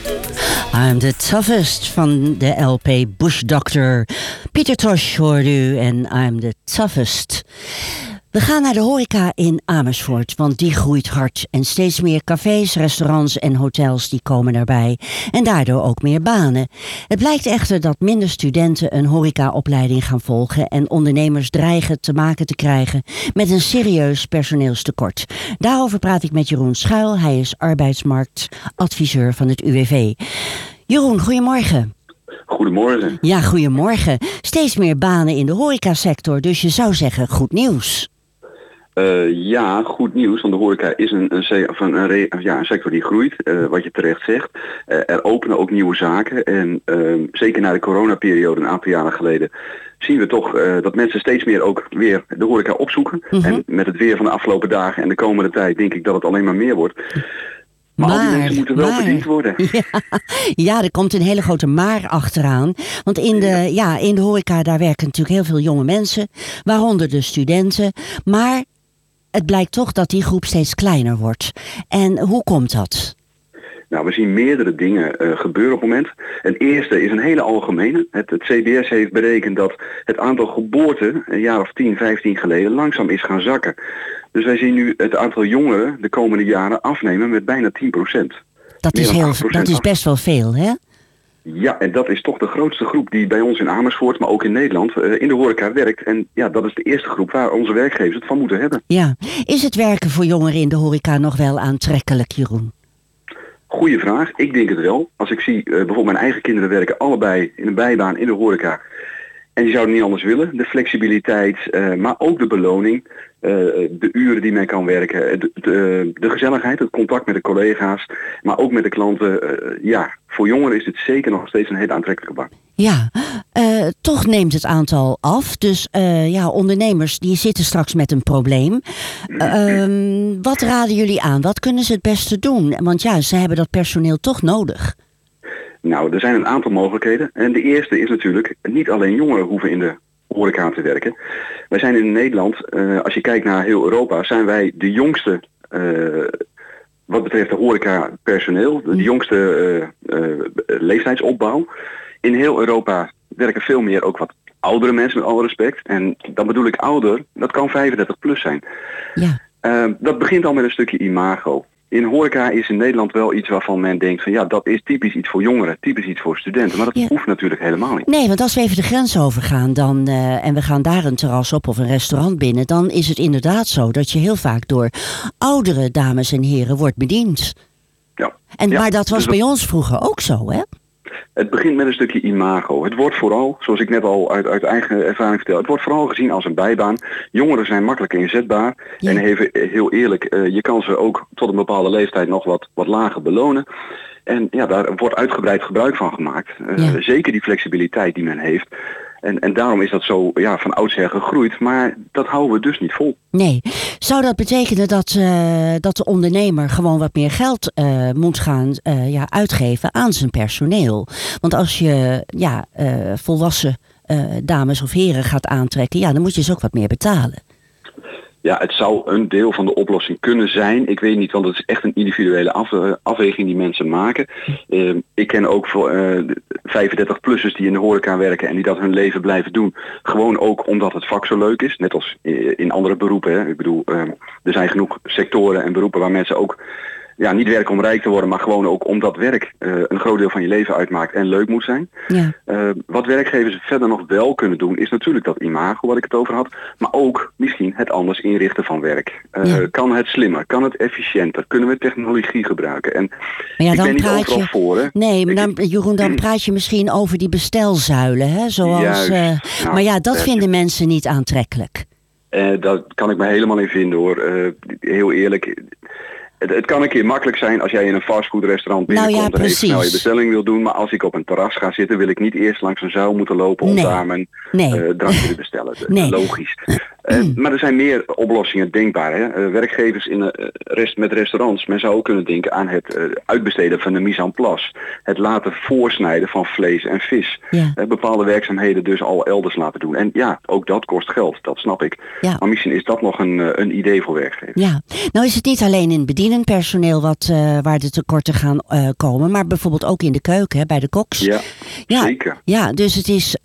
I'm the toughest van de LP Bush Doctor. Pieter Tosh hoorde u en I'm the toughest. We gaan naar de horeca in Amersfoort, want die groeit hard. En steeds meer cafés, restaurants en hotels die komen erbij. En daardoor ook meer banen. Het blijkt echter dat minder studenten een horecaopleiding gaan volgen. En ondernemers dreigen te maken te krijgen met een serieus personeelstekort. Daarover praat ik met Jeroen Schuil. Hij is arbeidsmarktadviseur van het UWV. Jeroen, goedemorgen. Goedemorgen. Ja, goedemorgen. Steeds meer banen in de horecasector, dus je zou zeggen goed nieuws. Ja, goed nieuws, want de horeca is een sector die groeit, wat je terecht zegt. Er openen ook nieuwe zaken en zeker na de coronaperiode een aantal jaren geleden zien we toch dat mensen steeds meer ook weer de horeca opzoeken. Mm-hmm. En met het weer van de afgelopen dagen en de komende tijd denk ik dat het alleen maar meer wordt. Maar al die mensen moeten wel bediend worden. Ja, er komt een hele grote maar achteraan. Want in de horeca, daar werken natuurlijk heel veel jonge mensen. Waaronder de studenten. Maar het blijkt toch dat die groep steeds kleiner wordt. En hoe komt dat? Nou, we zien meerdere dingen gebeuren op het moment. Het eerste is een hele algemene. Het CBS heeft berekend dat het aantal geboorten een jaar of 10, 15 geleden langzaam is gaan zakken. Dus wij zien nu het aantal jongeren de komende jaren afnemen met bijna 10%. Dat is best wel veel, hè? Ja, en dat is toch de grootste groep die bij ons in Amersfoort, maar ook in Nederland, in de horeca werkt. En ja, dat is de eerste groep waar onze werkgevers het van moeten hebben. Ja, is het werken voor jongeren in de horeca nog wel aantrekkelijk, Jeroen? Goeie vraag. Ik denk het wel. Als ik zie, bijvoorbeeld mijn eigen kinderen werken allebei in een bijbaan in de horeca. En die zouden niet anders willen. De flexibiliteit, maar ook de beloning. De uren die men kan werken. De gezelligheid, het contact met de collega's. Maar ook met de klanten. Voor jongeren is het zeker nog steeds een hele aantrekkelijke baan. Ja, toch neemt het aantal af. Dus ondernemers die zitten straks met een probleem. Wat raden jullie aan? Wat kunnen ze het beste doen? Want ja, ze hebben dat personeel toch nodig. Nou, er zijn een aantal mogelijkheden. En de eerste is natuurlijk, niet alleen jongeren hoeven in de horeca te werken. Wij zijn in Nederland, als je kijkt naar heel Europa, zijn wij de jongste, wat betreft de horeca personeel, de jongste leeftijdsopbouw. In heel Europa werken veel meer ook wat oudere mensen, met alle respect. En dan bedoel ik ouder, dat kan 35 plus zijn. Ja. Dat begint al met een stukje imago. In horeca is in Nederland wel iets waarvan men denkt van ja, dat is typisch iets voor jongeren, typisch iets voor studenten. Maar dat hoeft natuurlijk helemaal niet. Nee, want als we even de grens overgaan dan, en we gaan daar een terras op of een restaurant binnen, dan is het inderdaad zo dat je heel vaak door oudere dames en heren wordt bediend. Ja. Maar dat was dus bij ons vroeger ook zo, hè? Het begint met een stukje imago. Het wordt vooral, zoals ik net al uit eigen ervaring vertel, het wordt vooral gezien als een bijbaan. Jongeren zijn makkelijk inzetbaar. Ja. En even heel eerlijk, je kan ze ook tot een bepaalde leeftijd nog wat lager belonen. En ja, daar wordt uitgebreid gebruik van gemaakt. Zeker die flexibiliteit die men heeft. En daarom is dat zo van oudsher gegroeid. Maar dat houden we dus niet vol. Nee. Zou dat betekenen dat de ondernemer gewoon wat meer geld moet gaan uitgeven aan zijn personeel? Want als je volwassen dames of heren gaat aantrekken, dan moet je ze ook wat meer betalen. Ja, het zou een deel van de oplossing kunnen zijn. Ik weet niet, want het is echt een individuele afweging die mensen maken. Ik ken ook 35-plussers die in de horeca werken en die dat hun leven blijven doen. Gewoon ook omdat het vak zo leuk is. Net als in andere beroepen. Hè. Ik bedoel, er zijn genoeg sectoren en beroepen waar mensen ook niet werken om rijk te worden, maar gewoon ook omdat werk een groot deel van je leven uitmaakt en leuk moet zijn. Ja. Wat werkgevers verder nog wel kunnen doen, is natuurlijk dat imago wat ik het over had, maar ook misschien het anders inrichten van werk. Kan het slimmer? Kan het efficiënter? Kunnen we technologie gebruiken? En ik ben niet overal voor. Hè? Nee, maar Jeroen, dan praat je misschien over die bestelzuilen, hè? Zoals, maar dat vinden mensen niet aantrekkelijk. Daar kan ik me helemaal in vinden, hoor. Heel eerlijk. Het kan een keer makkelijk zijn als jij in een fastfoodrestaurant binnenkomt en even snel je bestelling wil doen. Maar als ik op een terras ga zitten, wil ik niet eerst langs een zuil moeten lopen om daar mijn drankje te bestellen. Logisch. Maar er zijn meer oplossingen denkbaar. Hè? Werkgevers met restaurants, men zou ook kunnen denken aan het uitbesteden van de mise en place. Het laten voorsnijden van vlees en vis. Ja. Bepaalde werkzaamheden dus al elders laten doen. En ja, ook dat kost geld, dat snap ik. Ja. Maar misschien is dat nog een idee voor werkgevers. Ja, nou is het niet alleen in bedienend personeel waar de tekorten gaan komen, maar bijvoorbeeld ook in de keuken, hè, bij de koks. Ja, zeker. Ja, dus het is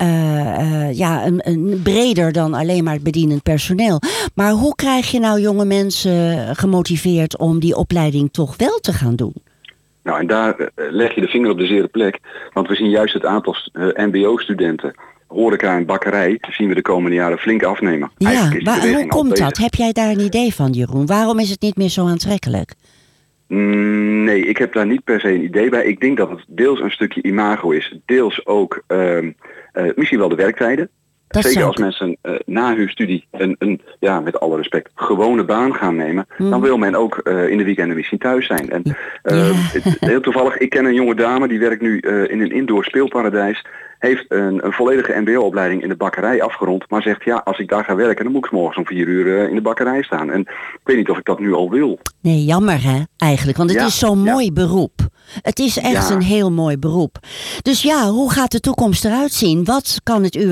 een breder dan alleen maar het bedienend personeel. Maar hoe krijg je nou jonge mensen gemotiveerd om die opleiding toch wel te gaan doen? Nou, en daar leg je de vinger op de zere plek. Want we zien juist het aantal mbo-studenten, horeca en bakkerij, zien we de komende jaren flink afnemen. Ja, maar hoe komt dat? Heb jij daar een idee van, Jeroen? Waarom is het niet meer zo aantrekkelijk? Nee, ik heb daar niet per se een idee bij. Ik denk dat het deels een stukje imago is. Deels ook misschien wel de werktijden. Zeker als mensen na hun studie met alle respect, gewone baan gaan nemen, dan wil men ook in de weekenden misschien thuis zijn. En heel toevallig, ik ken een jonge dame die werkt nu in een indoor speelparadijs, heeft een volledige mbo-opleiding in de bakkerij afgerond, maar zegt ja, als ik daar ga werken, dan moet ik 's morgens om 4 uur in de bakkerij staan. En ik weet niet of ik dat nu al wil. Nee, jammer hè, eigenlijk, want het is zo'n mooi beroep. Het is echt een heel mooi beroep. Dus ja, hoe gaat de toekomst eruit zien? Wat kan het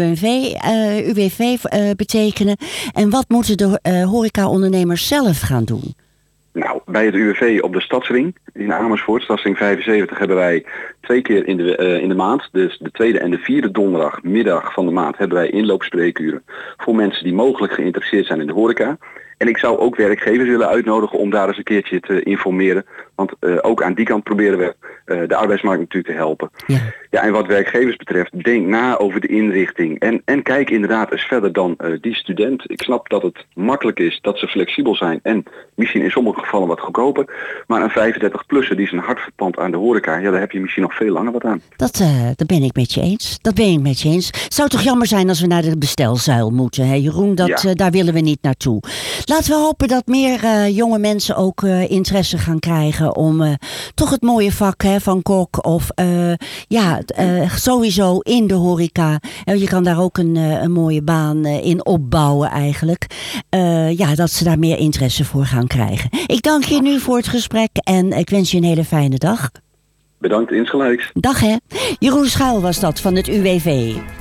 UWV betekenen? En wat moeten de horeca-ondernemers zelf gaan doen? Nou, bij het UWV op de Stadsring in Amersfoort, Stadsring 75, hebben wij 2 keer in de maand, dus de 2e en de 4e donderdagmiddag van de maand, hebben wij inloopspreekuren voor mensen die mogelijk geïnteresseerd zijn in de horeca. En ik zou ook werkgevers willen uitnodigen om daar eens een keertje te informeren. Want ook aan die kant proberen we de arbeidsmarkt natuurlijk te helpen. Ja, en wat werkgevers betreft, denk na over de inrichting. En kijk inderdaad eens verder dan die student. Ik snap dat het makkelijk is, dat ze flexibel zijn. En misschien in sommige gevallen wat goedkoper. Maar een 35-plusser die zijn hart verpand aan de horeca, ja, daar heb je misschien nog veel langer wat aan. Dat ben ik met je eens. Het zou toch jammer zijn als we naar de bestelzuil moeten, hè Jeroen? Daar willen we niet naartoe. Laten we hopen dat meer jonge mensen ook interesse gaan krijgen om toch het mooie vak van kok of sowieso in de horeca. Je kan daar ook een mooie baan in opbouwen eigenlijk. Dat ze daar meer interesse voor gaan krijgen. Ik dank je nu voor het gesprek en ik wens je een hele fijne dag. Bedankt, insgelijks. Dag hè. Jeroen Schuil was dat van het UWV.